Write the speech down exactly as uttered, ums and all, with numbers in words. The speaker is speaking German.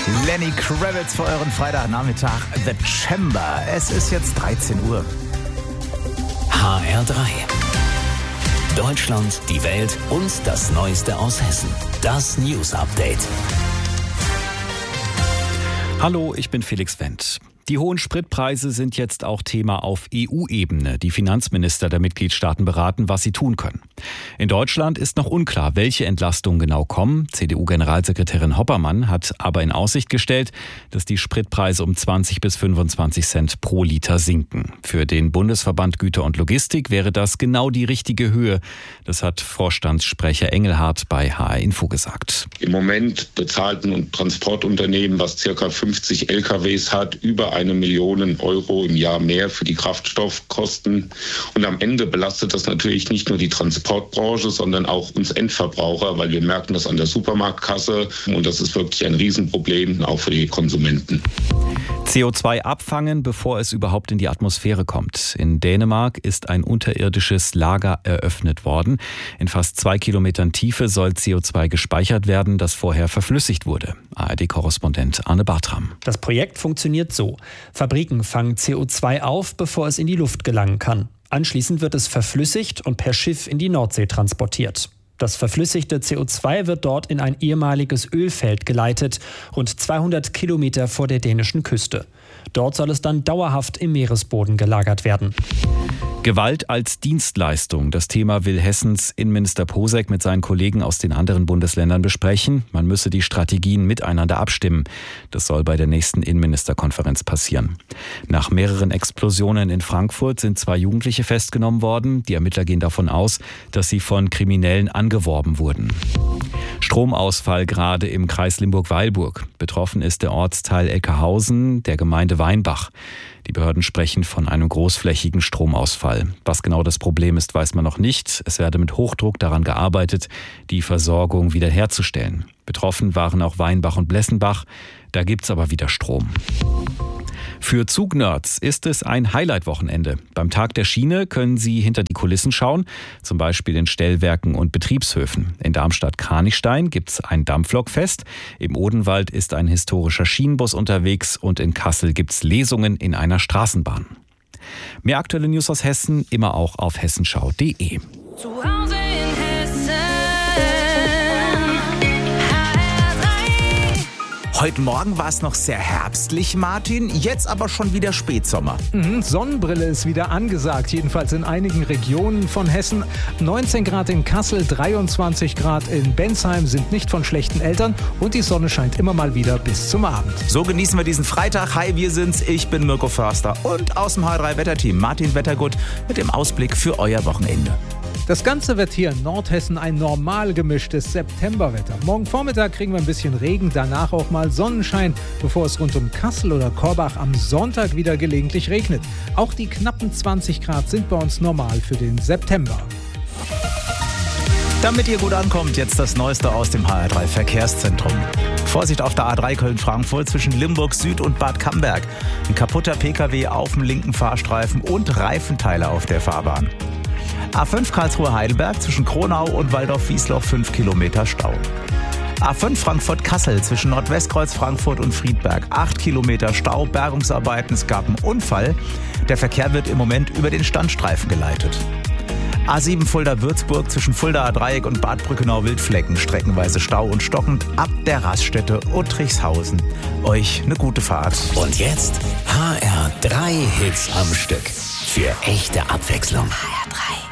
Lenny Kravitz für euren Freitagnachmittag. The Chamber. Es ist jetzt dreizehn Uhr. H R drei. Deutschland, die Welt und das Neueste aus Hessen. Das News Update. Hallo, ich bin Felix Wendt. Die hohen Spritpreise sind jetzt auch Thema auf E U-Ebene. Die Finanzminister der Mitgliedstaaten beraten, was sie tun können. In Deutschland ist noch unklar, welche Entlastungen genau kommen. C D U-Generalsekretärin Hoppermann hat aber in Aussicht gestellt, dass die Spritpreise um zwanzig bis fünfundzwanzig Cent pro Liter sinken. Für den Bundesverband Güter und Logistik wäre das genau die richtige Höhe. Das hat Vorstandssprecher Engelhardt bei H R Info gesagt. Im Moment bezahlten ein Transportunternehmen, was circa fünfzig L K Ws hat, über eine Million Euro im Jahr mehr für die Kraftstoffkosten. Und am Ende belastet das natürlich nicht nur die Transportbranche, sondern auch uns Endverbraucher, weil wir merken das an der Supermarktkasse. Und das ist wirklich ein Riesenproblem, auch für die Konsumenten. C O zwei abfangen, bevor es überhaupt in die Atmosphäre kommt. In Dänemark ist ein unterirdisches Lager eröffnet worden. In fast zwei Kilometern Tiefe soll C O zwei gespeichert werden, das vorher verflüssigt wurde. A R D-Korrespondent Arne Bartram. Das Projekt funktioniert so. Fabriken fangen C O zwei auf, bevor es in die Luft gelangen kann. Anschließend wird es verflüssigt und per Schiff in die Nordsee transportiert. Das verflüssigte C O zwei wird dort in ein ehemaliges Ölfeld geleitet, rund zweihundert Kilometer vor der dänischen Küste. Dort soll es dann dauerhaft im Meeresboden gelagert werden. Gewalt als Dienstleistung. Das Thema will Hessens Innenminister Posek mit seinen Kollegen aus den anderen Bundesländern besprechen. Man müsse die Strategien miteinander abstimmen. Das soll bei der nächsten Innenministerkonferenz passieren. Nach mehreren Explosionen in Frankfurt sind zwei Jugendliche festgenommen worden. Die Ermittler gehen davon aus, dass sie von Kriminellen angeworben wurden. Stromausfall gerade im Kreis Limburg-Weilburg. Betroffen ist der Ortsteil Eckerhausen der Gemeinde Weinbach. Die Behörden sprechen von einem großflächigen Stromausfall. Was genau das Problem ist, weiß man noch nicht. Es werde mit Hochdruck daran gearbeitet, die Versorgung wiederherzustellen. Betroffen waren auch Weinbach und Blessenbach. Da gibt's aber wieder Strom. Für Zugnerds ist es ein Highlight-Wochenende. Beim Tag der Schiene können Sie hinter die Kulissen schauen, zum Beispiel in Stellwerken und Betriebshöfen. In Darmstadt-Kranichstein gibt's ein Dampflokfest, im Odenwald ist ein historischer Schienenbus unterwegs und in Kassel gibt's Lesungen in einer Straßenbahn. Mehr aktuelle News aus Hessen immer auch auf hessenschau punkt de. Zu Hause in Hessen. Heute Morgen war es noch sehr herbstlich, Martin. Jetzt aber schon wieder Spätsommer. Mhm, Sonnenbrille ist wieder angesagt, jedenfalls in einigen Regionen von Hessen. neunzehn Grad in Kassel, dreiundzwanzig Grad in Bensheim sind nicht von schlechten Eltern und die Sonne scheint immer mal wieder bis zum Abend. So genießen wir diesen Freitag. Hi, wir sind's. Ich bin Mirko Förster und aus dem H drei Wetterteam Martin Wettergut mit dem Ausblick für euer Wochenende. Das Ganze wird hier in Nordhessen ein normal gemischtes Septemberwetter. Morgen Vormittag kriegen wir ein bisschen Regen, danach auch mal Sonnenschein, bevor es rund um Kassel oder Korbach am Sonntag wieder gelegentlich regnet. Auch die knappen zwanzig Grad sind bei uns normal für den September. Damit ihr gut ankommt, jetzt das Neueste aus dem H R drei Verkehrszentrum. Vorsicht auf der A drei Köln-Frankfurt zwischen Limburg Süd und Bad Camberg. Ein kaputter P K W auf dem linken Fahrstreifen und Reifenteile auf der Fahrbahn. A fünf Karlsruhe-Heidelberg zwischen Kronau und Waldorf-Wiesloch fünf Kilometer Stau. A fünf Frankfurt-Kassel zwischen Nordwestkreuz Frankfurt und Friedberg acht Kilometer Stau, Bergungsarbeiten, es gab einen Unfall. Der Verkehr wird im Moment über den Standstreifen geleitet. A sieben Fulda-Würzburg zwischen Fuldaer Dreieck und Bad Brückenau-Wildflecken streckenweise Stau und stockend ab der Raststätte Uttrichshausen. Euch eine gute Fahrt. Und jetzt H R drei Hits am Stück. Für echte Abwechslung. H R drei.